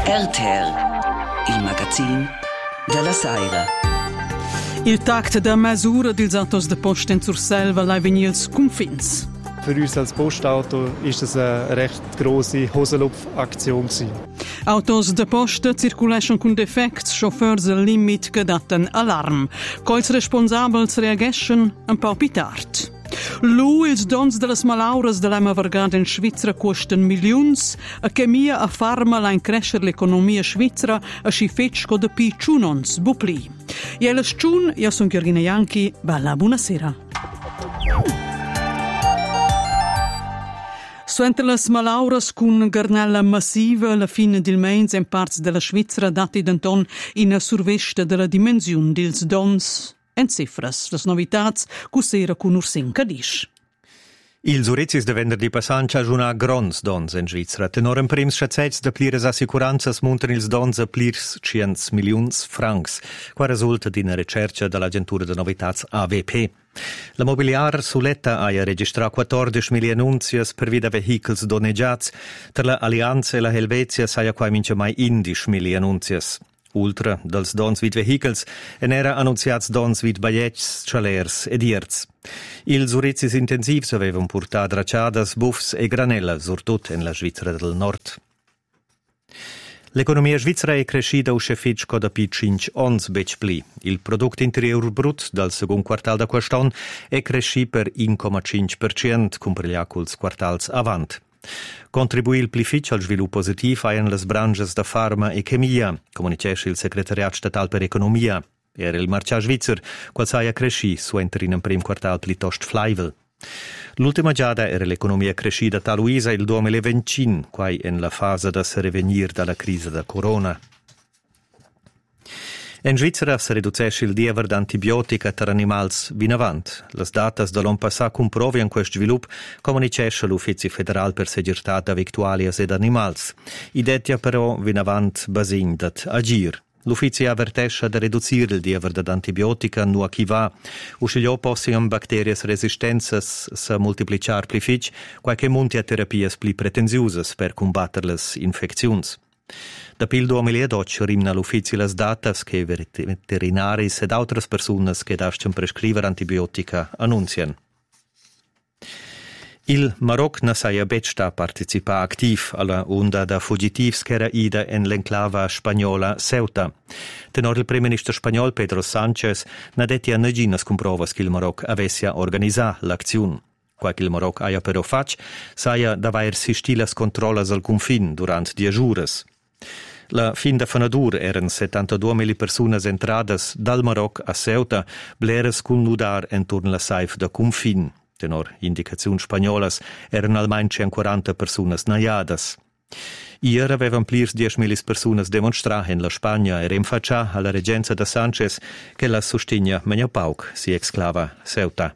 RTR, il magazin della Saira. Il tact da misura dels autos de posta in Surselva lai vegni ils confins. Für uns als Postauto ist es eine recht grosse Hosenlupf-Aktion gewesen. Autos de posta circuleschan con defects, chauffeurs al limit che datten alarm. Coils responsabels reageschen un po' più tard. Ils dons de las malauras de l'ema vargada in Svizzera costan milions, a chemia a farma la in crescer l'economia svizzera a si fecco de pi ciunons bupli. E las ciun, io son Gheorghina Ianchi, bella buonasera. Suente las malauras cun garnella massiva la fine del mens in parts della Svizzera dati d'anton in survesta della dimensione dels dons en cifras. Las novitats cussera cun Ursin Cadisch. Ils urezzis de venderdi passant c'ha grons dons in Svizzera. Tenor en prims schatzets de plires assicuranzas munten ils dons a plirs 100 milions francs, qua resulta d'ina recerca dall'agentura de novitats AVP. La mobiliar suletta ha registrat 14.000 annunzias per vida vehicles doneggiats, ter la Allianz e la Helvetia saia quai mince mai 11.000 annunzias. Ultra dels dons vid vehicles en era annunziats dons vid bagliets, chalers ed irts. Ils urezzis intensivs avevan purtat raciadas, buffs e granella, surtut en la Svizzera del Nord. L'economia svizzera è crescida usce fitch da pi 5 ons bec pli. Il prodotto interior brut dal second quartal da quest'anno è cresci per 1,5% compariglia culs quartals avant. Contribuir pli fitch al sviluppo positiv haien las branches da farma e chemia, comunicesce il Secretariat Statal per Economia. Era il marcia svizzer, qual saia cresci su enter in prim quartal plitost flaivel. L'ultima giada era l'economia crescida ta Luisa il 2025, quai en la fase da se revenir dalla crisi da corona. In Svizzera se riducesce il diever d'antibiotica per animals vinavant. Las datas de l'on passà comprovian quest svilup, comunicesce l'Ufficio Federal per Segirtat da Victualias ed Animals. Idetia però vinavant basin dat agir. L'Ufficio avvertesce da riducire il diever d'antibiotica nu a chi va. Uscigliò possiam bacterias resistenzas sa multiplicar pli fitch, qualche munti a terapias pli pretensiusas per combatter las infecziuns. Da pil 2012 rimna l'Ufficio las datas che veterinaris ed altres personas che dascen prescriver antibiotica annuncian. Il Maroc na saia bet sta participa activ alla onda da fugitivs che era ida en l'enclava spagnola Ceuta. Tenor il primo ministro spagnol Pedro Sánchez na detti a neginas comprovas che il Maroc avessia organizzà l'azione. Qual che il Maroc aia però fac, saia davair sistilas controllas al confin durant 10 ures. La fin da Fanadur eran 72.000 personas entradas dal Maroc a Ceuta, bleres cun ludar entorn la saif da confin. Tenor indicazioni spagnolas eran almain 40 personas naiadas. Ier avevan plirs 10.000 personas demonstrar en la Spagna e remfaccia alla regenza da Sánchez che la sustigna menia pauc, si exclava Ceuta.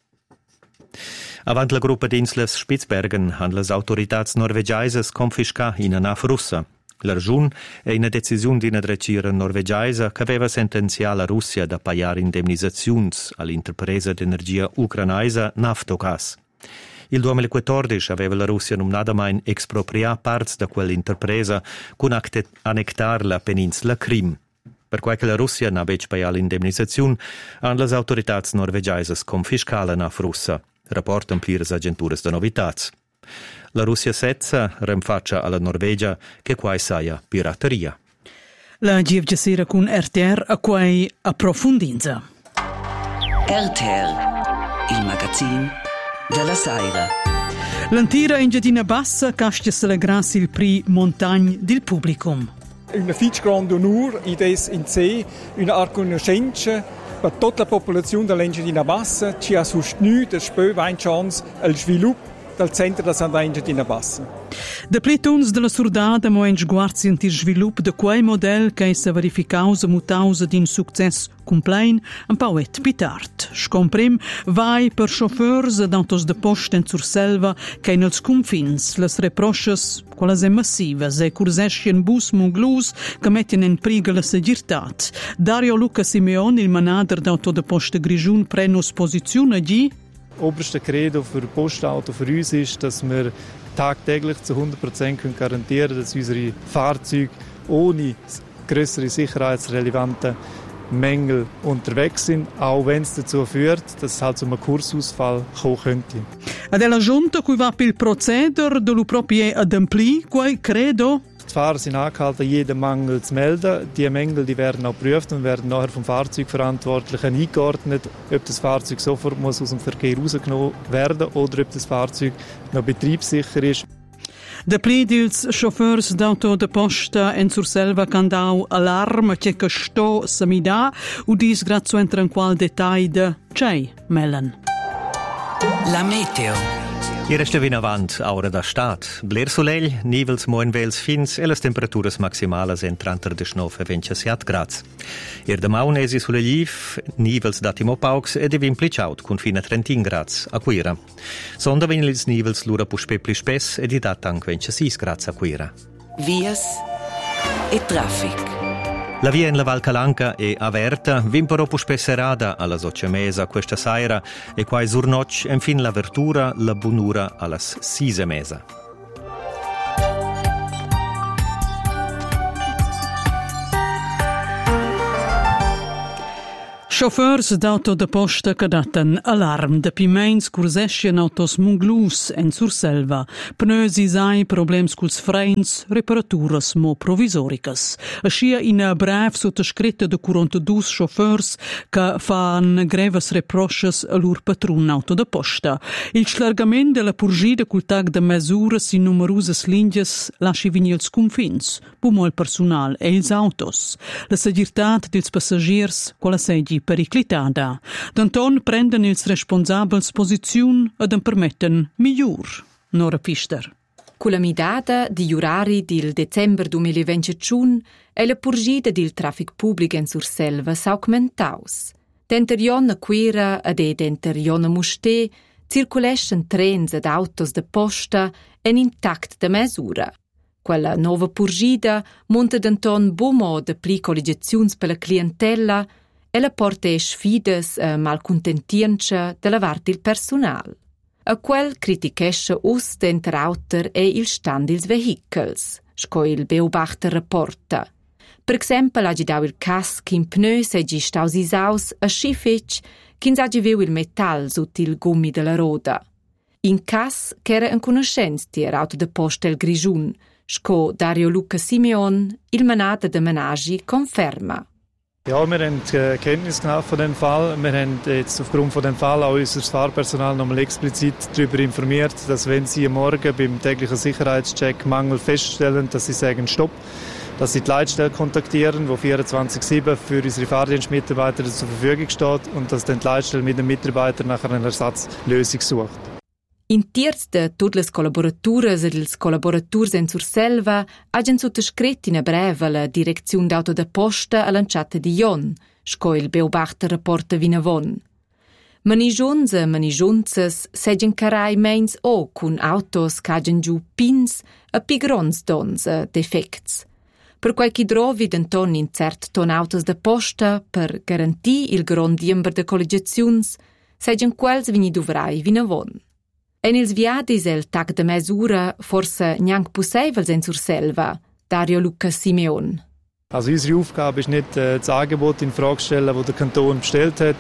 Avant la gruppa d'insles Spitzbergen han las autoritats norvegiaises confisca in naf russa. La ragiun è una decisione di una drecira norvegiaisa che aveva sentenziato la Russia da pagare indemnizzazions all'interpresa d'energia ucranaisa Naftogaz. Il 2014 aveva la Russia numnadamein exproprià parts da quell'interpresa con annectar la peninsula Crim. Per quai che la Russia n'a bec pagà l'indemnizzazione, han las autoritats norvegiaises confiscala naf russa, rapportan plires agentures da novitats. La Russia sezza remfaccia alla Norvegia che quai saia pirateria. La GFG sera con RTR a quai approfondinza. RTR, il magazin della Saira. L'antira in Giardina Bassa castia celegrassi il pri Montagne del Publicum. Una fitch grande onur ides in sé, una riconoscenza per tutta la popolazione dell'Engiadina Bassa ci ha sostenuto e spö vain chance al sviluppo dal centro da Santa Engiadina Bassa. De plituns della surdada moen sguarzi in tir svilup de quei model che sa verificausa mutausa din success complein un pauet pitart. Scomprim vai per chauffeurs d'autos de posta in Surselva che in els confins les reproches qualas massivas e cursescien bus munglus che mettien in priga la segirtat. Dario Luca Simeon, il manager d'auto de posta Grigiun, prenos posizione di Oberste Credo für Postauto für uns ist, dass wir tagtäglich zu 100% garantieren können, dass unsere Fahrzeuge ohne größere sicherheitsrelevante Mängel unterwegs sind, auch wenn es dazu führt, dass es halt zu einem Kursausfall kommen könnte. Adela Giunta, cui va pil proceder, delu proprie adempli, quai credo? Die Fahrer sind angehalten, jeden Mangel zu melden. Die Mängel die werden auch geprüft und werden nachher vom Fahrzeugverantwortlichen eingeordnet, ob das Fahrzeug sofort muss aus dem Verkehr rausgenommen werden oder ob das Fahrzeug noch betriebssicher ist. De pli dils chauffeurs d'auto de posta en Surselva candau alarm che sto samida u dis grazzo entra in qual detai de Jay Mellon. La meteo. I resta vin avant, aura da stat. Bler soleil, nivels moen vels fins e las temperaturas maximalas entran tra 19 e 27 grads. Ir demà unesi solegliv, nivels datimo paucs ed ev implicaut cun fina 30 grads a Quira. Sonda venil ils nivels lura puspe pli spes ed i dat anc 26 grads a Quira. Vias e traffic. La via in la Val Calanca è aperta, vim però puspe serada alla mesa questa sera e quai surnoc en fin l'apertura la bunura allas 6:30. Chauffeurs d'auto de posta che daten alarm de pimeins curseschen autos munglus en Surselva. Pneus isai problems culs freins, reparaturas mo provisoricas. Aschia in brev sottoscritta de 42 chauffeurs che fan greves reproches a lur patrun auto de posta. Il slargament de la purgida cul tag de mesuras in numerosas linjas lasci vini ils confins, bumo il personal e ils autos. La segirtat dils passagiers, quala segi periclitada. D'anton prenden ils responsabels posiziun ed en permetten miglior. Nora Pfister. Con la midada di orari del december 2021 e la purgida del traffic pubblico in Surselva s'ha augmentaus. D'enteriona Quera ed d'enteriona Musté circuleschen trens ed autos de posta en intact de mesura. Quella nova purgida monta d'anton bumo de pli collegiaziuns per la clientella e la porta sfides a malcontentienza de la vart il personal. A quel critichesce us d'enter auter e il stand ils vehicles, sco il Beobachter rapporta. Per exempel hagi dau il casc in pneu segi staus isaus a schifec ch'ins hagi viu il metall sut il gummi de la roda. In cas ch'era en conoscenz tier auto de posta el Grigiun, sco Dario Luca Simeon, il manata de menagi, conferma. Ja, wir haben Kenntnis genommen von dem Fall. Wir haben jetzt aufgrund von dem Fall auch unser Fahrpersonal nochmal explizit darüber informiert, dass wenn sie am Morgen beim täglichen Sicherheitscheck Mangel feststellen, dass sie sagen Stopp, dass sie die Leitstelle kontaktieren, die 24/7 für unsere Fahrdienstmitarbeiter zur Verfügung steht und dass dann die Leitstelle mit dem Mitarbeiter nach einer Ersatzlösung sucht. In tiers de tutte le collaboraturas ed ils collaboraturs in Surselva hagien sottoscrit in breve la direzione d'auto da posta a lanciata di Jon, sco il Beobachter rapporta vinavon. Manigiuns e manigiunzas segien carai meins o cun autos c'hagien giù pins a pigrons dons e defects. Per quai chi drovi d'anton in cert ton autos da posta per garantir il grand diember de collegiaziuns, segien quels vini duvrai vinavon. En ils viadis el tag de mesura forse nianc possibels in Surselva, Dario Luca Simeon. Also unsere Aufgabe ist nicht das Angebot in Frage stellen, das der Kanton bestellt hat.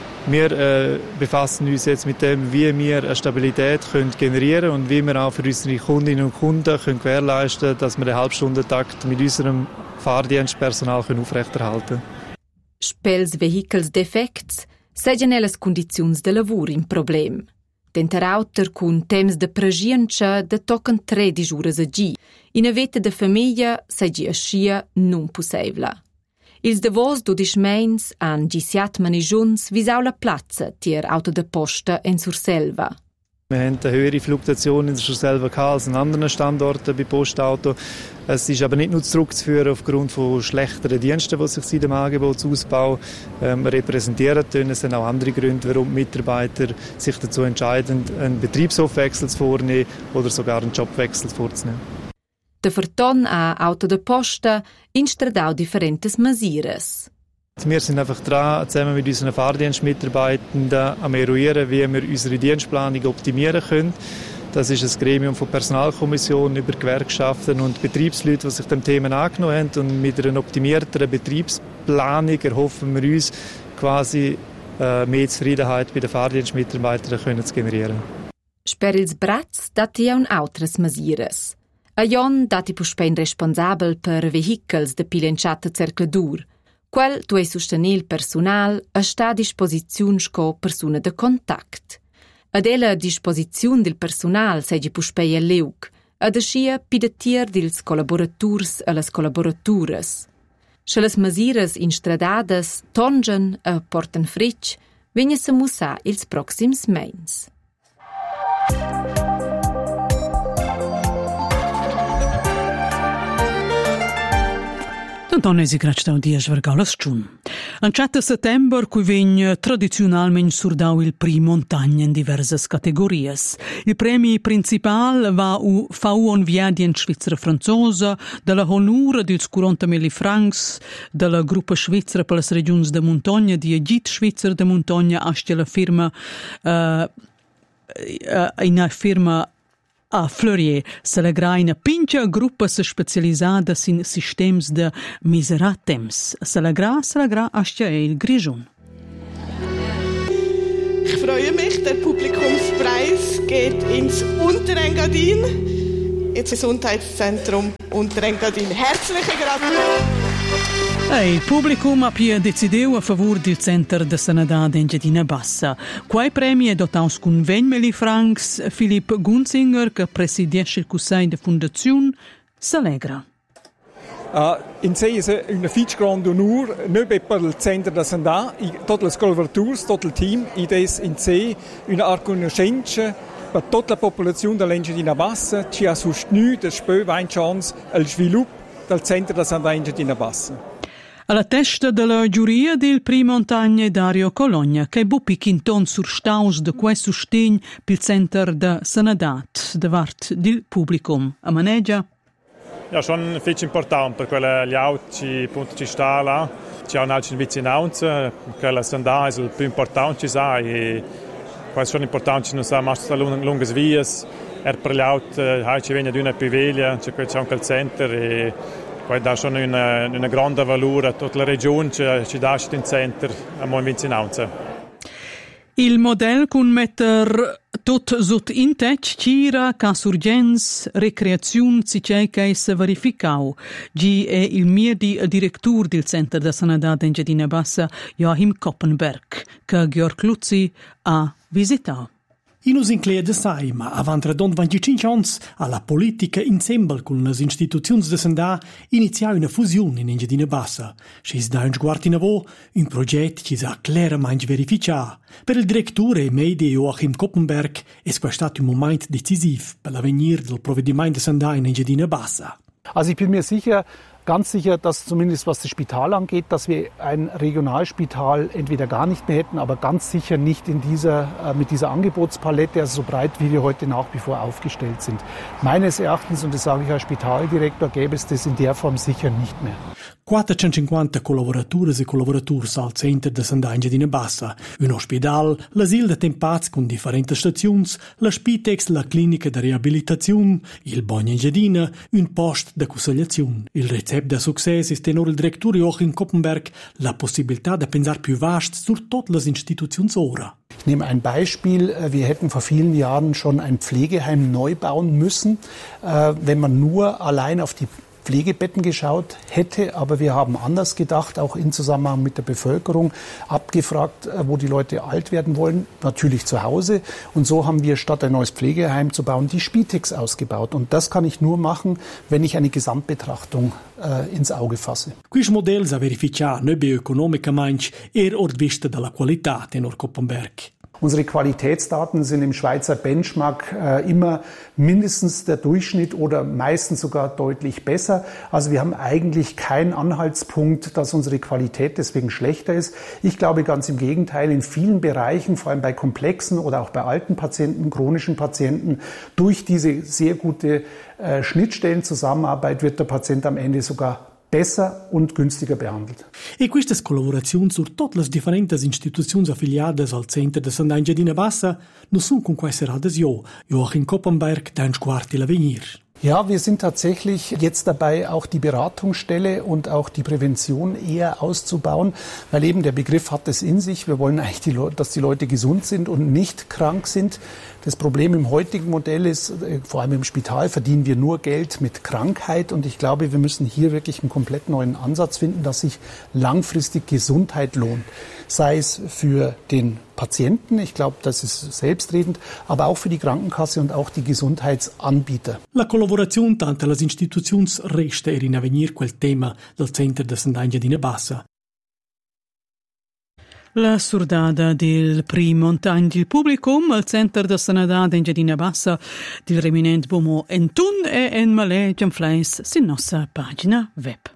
Wir befassen uns jetzt mit dem, wie wir eine Stabilität können generieren und wie wir auch für unsere Kundinnen und Kunden können gewährleisten können, dass wir den Halbstundentakt mit unserem Fahrdienstpersonal aufrechterhalten können. Spels vehicles defects segien ellas condiziuns de lavur in problem. Denterauter cun temps de pragienza de tocan 13 uras a gi. In a veta de famiglia segi aschia non possibla. Ils davos 12 meins han gisiat manigiuns visau la plazza tier auto de posta en Surselva. Wir haben eine höhere Fluktuation in der Surselva als an anderen Standorten bei Postauto. Es ist aber nicht nur zurückzuführen aufgrund von schlechteren Diensten, die sich seit dem Angebotsausbau repräsentieren. Es sind auch andere Gründe, warum Mitarbeiter sich dazu entscheiden, einen Betriebshofwechsel vorzunehmen oder sogar einen Jobwechsel vorzunehmen. Der Verton a Auto de Posta instradau differentes Masires. Wir sind einfach dran, zusammen mit unseren Fahrdienstmitarbeitenden am eruieren, wie wir unsere Dienstplanung optimieren können. Das ist ein Gremium von Personalkommissionen über Gewerkschaften und Betriebsleute, die sich dem Thema angenommen haben. Und mit einer optimierteren Betriebsplanung erhoffen wir uns quasi mehr Zufriedenheit bei den Fahrdienstmitarbeitern zu generieren. Per ils brats dati aunc autras mesures. A Jon dati puspein responsabel per vehicles de pilenciata cercladur. Quel tu ei sostenir il personal a sta a disposiziun sco persuna de contact. Ad ella disposiziun del personal segi puspei a leug, ad aschia pidatier dils collaboraturs a las collaboraturas. Se las mesures instradadas tongen a porten fritg, vegna se mussar ils proxims meins. Antonio si gractau dies vergalas tschun. An 7 settember cui vegn tradizionalment surdau il primo montagna in diversas categorias. Il premi principal va fa un viadi in Svizzera franzosa, della honura dils 40.000 francs, della gruppa svizzera per las regions de montagna, di Agit Svizzer de montagna, hasta la firma una firma a Fleurier celebrà una pincha gruppa specializzata in systems de miseratems. Celebrà hasta il Grigion. Ich freue mich, der Publikumspreis geht ins Unterengadin, ins Gesundheitszentrum Unterengadin. Herzliche Gratulation! Il publicum ha decidiu a favor del Center de Sanidad Engadina Bassa. Quai premi è dotaus con 20.000 francs. Philipp Gunzinger, che presidiesce il Consiglio de Fundazione, s'allegra. In sé è una fitch grande onur, non per il Center de Sanidad, tutte le collaboratori, tutto il team, ed è in sé una riconoscenza per tutta la popolazione dell'Engadina Bassa, che ha sostenuto una chance al sviluppo del Center de Sanidad Engadina Bassa. Alla testa della giuria del primo montagna Dario Cologna, che buppi quinton sur staus de quei sustegn pil Center de Sanadat, davart del publicum. A maneggia? Ja, schon fetch important per quella gli auti punto ci sta là. C'è un'altra vicinanza, che la Sanadat è il più importante, e questo sono importante, non sa massa lunghe vias, per gli auti, ci viene di una piveglia, c'è anche il center e poi dà schon una grande valore a tutta la regione, ci dà in center a mo in vicinanza. Il model con metter tot sot intech cira cas urgens recreaziun si c'è che se verificau. Gi è il miedi direttur del Center de Sanidad Engadina Bassa, Joachim Koppenberg, che Georg Luzzi ha visitau. In us inclea de sai, ma avant redont 25 ans alla politica insieme con le istituzioni de Sandà inizià una fusione in Engadina Bassa. Sc'is da un sguard in avo, un progetto che sa chiaramente verificar. Per il direttore e media Joachim Koppenberg è stato un momento decisivo per l'avenir del provvedimento de Sandà in Engadina Bassa. Also ich bin mir ganz sicher, dass zumindest was das Spital angeht, dass wir ein Regionalspital entweder gar nicht mehr hätten, aber ganz sicher nicht mit dieser Angebotspalette, also so breit, wie wir heute nach wie vor aufgestellt sind. Meines Erachtens, und das sage ich als Spitaldirektor, gäbe es das in der Form sicher nicht mehr. 450 collaboratores e collaborators al Center de Sanidad Engadina Bassa, un ospedal, l'asil de tempats con differenti stazioni, la Spitex, la clinica de riabilitazione, il Bagno Engadina, un post de consigliazione. Il recept de success ist tenor il direttore Joachim Koppenberg la possibilità de pensar più vast sur tutte le istituzioni ora. Ich nehme ein Beispiel. Wir hätten vor vielen Jahren schon ein Pflegeheim neu bauen müssen, wenn man nur allein auf die Pflegebetten geschaut hätte, aber wir haben anders gedacht, auch in Zusammenhang mit der Bevölkerung, abgefragt, wo die Leute alt werden wollen, natürlich zu Hause. Und so haben wir statt ein neues Pflegeheim zu bauen, die Spitex ausgebaut. Und das kann ich nur machen, wenn ich eine Gesamtbetrachtung ins Auge fasse. Quis model sa verificar ne be economicamente ord vista della qualità, tenor Koppenberg. Unsere Qualitätsdaten sind im Schweizer Benchmark immer mindestens der Durchschnitt oder meistens sogar deutlich besser. Also wir haben eigentlich keinen Anhaltspunkt, dass unsere Qualität deswegen schlechter ist. Ich glaube ganz im Gegenteil, in vielen Bereichen, vor allem bei komplexen oder auch bei alten Patienten, chronischen Patienten, durch diese sehr gute Schnittstellenzusammenarbeit wird der Patient am Ende sogar besser und günstiger behandelt. E queste collaborazioni sur tutte le differenti istituzioni affiliate al Centro de Santa Engiadina Bassa non sono con queste rades Joachim Koppenberg, dein Squarti l'Avenir. Ja, wir sind tatsächlich jetzt dabei, auch die Beratungsstelle und auch die Prävention eher auszubauen, weil eben der Begriff hat es in sich. Wir wollen eigentlich, dass die Leute gesund sind und nicht krank sind. Das Problem im heutigen Modell ist, vor allem im Spital verdienen wir nur Geld mit Krankheit und ich glaube, wir müssen hier wirklich einen komplett neuen Ansatz finden, dass sich langfristig Gesundheit lohnt. Sei es für den Patienten, ich glaube, das ist selbstredend, aber auch für die Krankenkasse und auch die Gesundheitsanbieter. La collaborazione tante le istituzioni resta in avvenir quel tema del Centro de Santa Engiadina Bassa. La surdada del primo montagno del Publicum al Centro de Sanità Engiadina Bassa del reminent Bomo Entun e en Malè Gianfleis sin nostra pagina web.